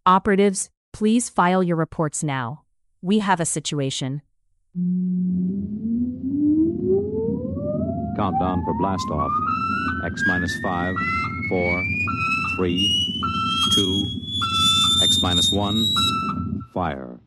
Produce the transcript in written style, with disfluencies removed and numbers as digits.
Operatives, please file your reports now. We have a situation. Countdown for blast off. X minus 5, 4, 3, 2, X minus 1, fire.